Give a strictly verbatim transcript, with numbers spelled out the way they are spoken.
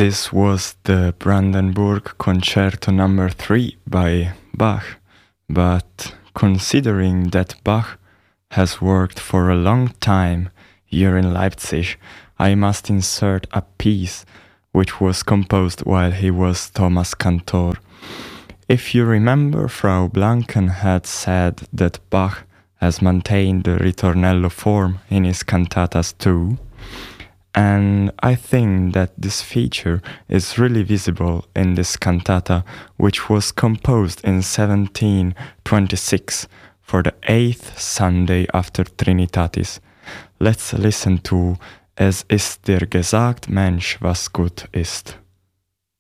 This was the Brandenburg Concerto number three by Bach, but considering that Bach has worked for a long time here in Leipzig, I must insert a piece which was composed while he was Thomas Cantor. If you remember, Frau Blanken had said that Bach has maintained the ritornello form in his cantatas too, and I think that this feature is really visible in this cantata, which was composed in seventeen twenty-six for the eighth Sunday after Trinitatis. Let's listen to Es ist dir gesagt, Mensch, was gut ist.